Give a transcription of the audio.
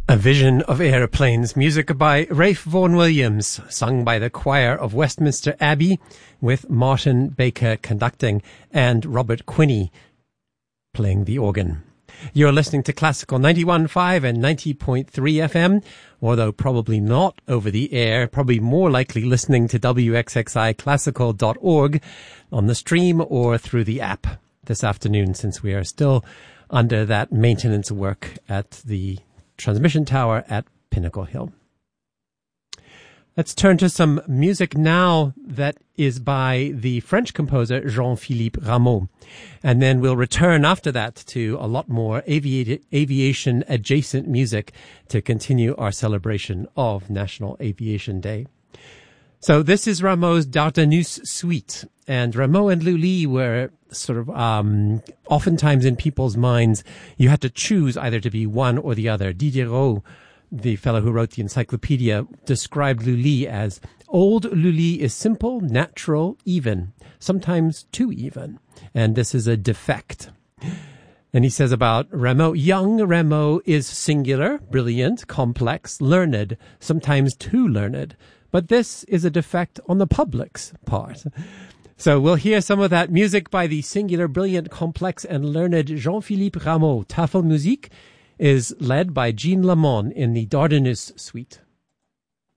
A Vision of Airplanes, music by Ralph Vaughan Williams, sung by the choir of Westminster Abbey, with Martin Baker conducting and Robert Quinney playing the organ. You're listening to Classical 91.5 and 90.3 FM, although probably not over the air, probably more likely listening to wxxiclassical.org on the stream or through the app this afternoon, since we are still under that maintenance work at the transmission tower at Pinnacle Hill. Let's turn to some music now that is by the French composer Jean-Philippe Rameau. And then we'll return after that to a lot more aviation adjacent music to continue our celebration of National Aviation Day. So this is Rameau's Dardanus Suite. And Rameau and Lully were sort of, oftentimes in people's minds, you had to choose either to be one or the other. Diderot, the fellow who wrote the encyclopedia, described Lully as old Lully is simple, natural, even, sometimes too even. And this is a defect. And he says about Rameau, young Rameau is singular, brilliant, complex, learned, sometimes too learned. But this is a defect on the public's part. So we'll hear some of that music by the singular, brilliant, complex, and learned Jean-Philippe Rameau. Tafelmusik is led by Jean Lamont in the Dardanus Suite.